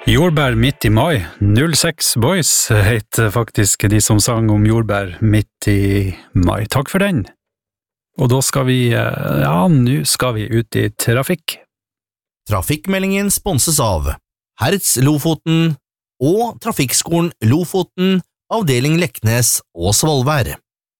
Jordbær midt i mai, 06 Boys heter faktisk de som sang om jordbær midt i mai. Takk for den. Og da skal vi, nå skal vi ut i trafikk. Trafikkmeldingen sponses av Hertz Lofoten og Trafikkskolen Lofoten, avdeling Leknes og Svolvær.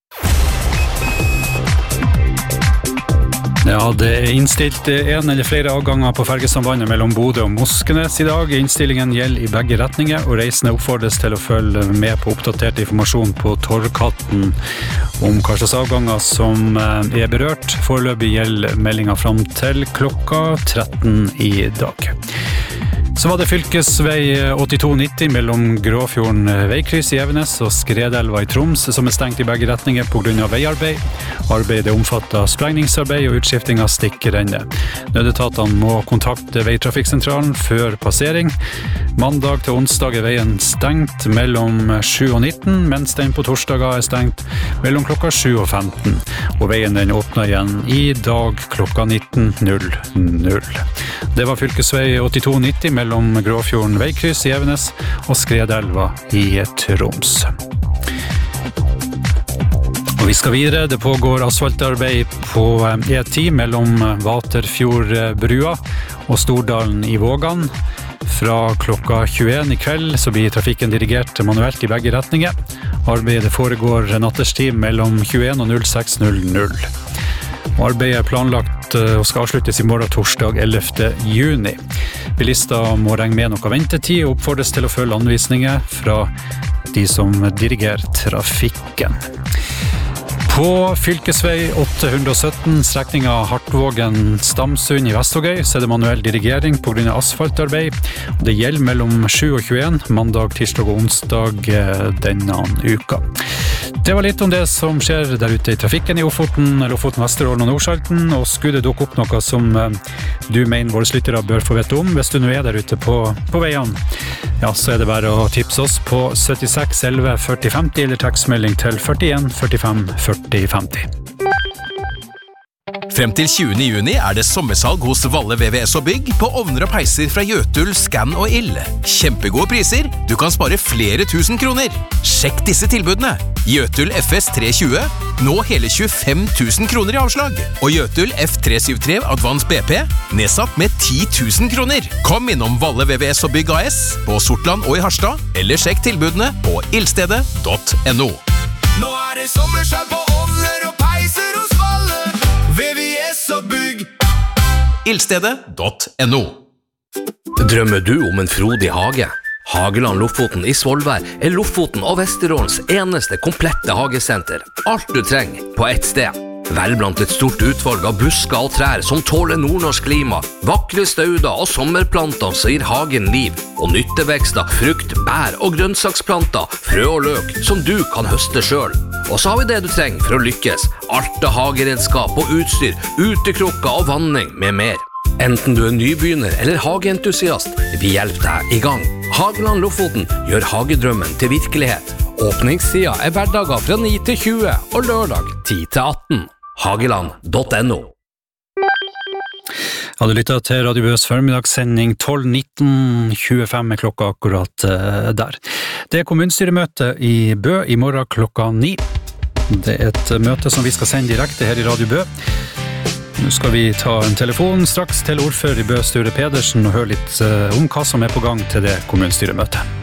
Ja, det innstilt en eller flere avganger på fergesambandet mellom Bodø og Moskenes i dag. Innstillingen gjelder i begge retninger, og reisende oppfordres til å følge med på oppdatert informasjon på Torgkatten om hva slags avganger som berørt. Foreløpig gjelder meldingen fram til klokka 13 i dag. Så var det fylkesvei 8290 mellom Gråfjorden veikryss i Evenes og Skredelva i Troms som stengt i begge retninger på grunn av veiarbeid. Arbeidet omfatter sprengningsarbeid og utskifting av stikkrenner. Nødetatene må kontakte veitrafikksentralen før passering. Mandag til onsdag veien stengt mellom 7 og 19, mens den på torsdager stengt mellom klokka 7 og 15. Og veien den åpner igjen i dag klokka 19.00. Det var fylkesvei 8290 mellom Gråfjorden veikryss i Evenes og Skredelva i Troms. Og vi skal videre. Det pågår asfaltarbeid på E10 mellom Vaterfjordbrua og Stordalen i Vågan. Fra klokka 21 i kveld så blir trafikken dirigert manuelt i begge retninger. Arbeidet foregår natterstid mellom 21 og 06.00. Arbeidet planlagt og skal avsluttes i morgen torsdag 11. juni. Bilister må regne med noe ventetid og oppfordres til å følge anvisninger fra de som dirigerer trafikken. På fylkesvei 817, strekningen Hartvågen-Stamsund i Vestvågøy, så er det manuell dirigering på grunn av asfaltarbeid. Det gjelder mellom 7 og 21, mandag, tirsdag og onsdag denne uka. Det var litt om det som skjer der ute i trafikken i Lofoten, Vesterålen og Nordsalten, og skulle det dukke opp noe som du mener våre lyttere bør få vite om, hvis du nå er der ute på veiene, ja, så er det bare å tipse oss på 76 11 40 50 eller tekstmelding til 41 45 40 50. Frem til 20. juni er det sommersalg hos Valle VVS og Bygg på ovner og peiser fra Jøtul, Scan og Ill. Kjempegode priser, du kan spare flere tusen kroner. Sjekk disse tilbudene. Jøtul FS 320, nå hele 25 000 kroner i avslag. Og Jøtul F373 Advance BP, nedsatt med 10 000 kroner. Kom innom Valle VVS og Bygg AS på Sortland og i Harstad, eller sjekk tilbudene på ildstedet.no. Nå er det sommersalg på ovner og peiser hos Valle VVS og Bygg. Ildstedet.no. Drømmer du om en frodig hage? Hageland Lofoten i Svolvær er Lofoten og Vesterålens eneste komplette hagesenter. Alt du trenger på ett sted. Vel blant et stort utvalg av busker og trær som tåler nordnorsk klima, vakre stauder og sommerplanter som gir hagen liv, og nyttevekster, frukt, bær og grønnsaksplanter, frø og løk som du kan høste selv. Og så har vi det du trenger for å lykkes. Alt av hageredskap og utstyr, utekrukker og vanning med mer. Enten du er nybegynner eller hageentusiast, vi hjelper deg i gang. Hageland Lofoten gjør hagedrømmen til virkelighet. Åpningstida er hverdager fra 9 til 20 og lørdag 10 til 18. Hageland.no. Ja, du lytter til Radio Bøs formidagssending 12.19.25 er klokka akkurat der. Det er kommunestyremøte i Bø i morgen klokka 9. Det er et møte som vi skal sende direkte her i Radio Bø. Nå skal vi ta en telefon straks til ordfører i Bø, Sture Pedersen, og høre litt om hva som er på gang til det kommunestyremøtet.